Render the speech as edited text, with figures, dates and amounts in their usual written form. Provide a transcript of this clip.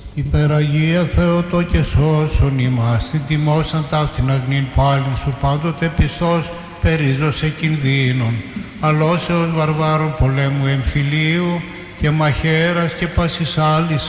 Υπεραγία Θεοτό και σώσον ημάς, την τιμώσαν ταύτην αγνήν πάλιν σου, πάντοτε πιστός περίζωσε κινδύνων, αλώσεως βαρβάρων πολέμου εμφυλίου και μαχαίρας και πάσης άλλης